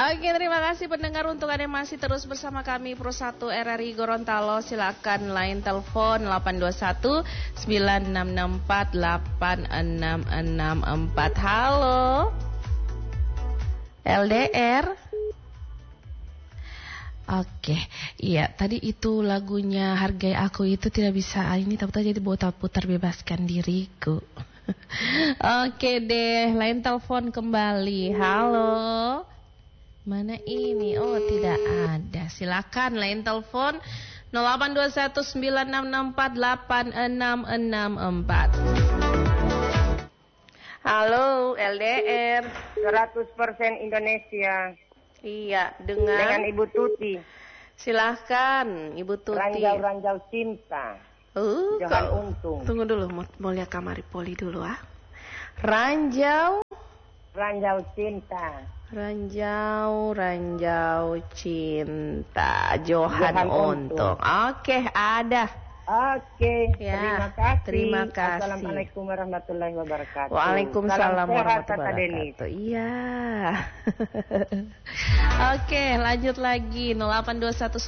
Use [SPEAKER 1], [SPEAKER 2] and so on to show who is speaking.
[SPEAKER 1] Oke, terima kasih pendengar untuk Anda masih terus bersama kami Pro 1 RRI Gorontalo. Silakan line telepon 821 9664 8664. Halo. LDR. Oke, iya tadi itu lagunya Hargai Aku itu tidak bisa ini tapi jadi putar bebaskan diriku. Oke deh, line telepon kembali. Halo. Mana ini? Oh, tidak ada. Silakan line telepon 082196648664. Halo, LDR
[SPEAKER 2] 100% Indonesia.
[SPEAKER 1] Iya, dengan
[SPEAKER 2] Ibu Tuti.
[SPEAKER 1] Silahkan, Ibu Tuti.
[SPEAKER 2] Ranjau cinta. Jangan untung.
[SPEAKER 1] Tunggu dulu, mau lihat kamar Poli dulu ah. Ranjau
[SPEAKER 2] cinta.
[SPEAKER 1] Ranjau cinta. Johan Untung. Oke, ada.
[SPEAKER 2] Oke,
[SPEAKER 1] ya,
[SPEAKER 2] terima kasih. Assalamualaikum warahmatullahi wabarakatuh.
[SPEAKER 1] Waalaikumsalam warahmatullahi wabarakatuh. Iya. Oke, lanjut lagi 0821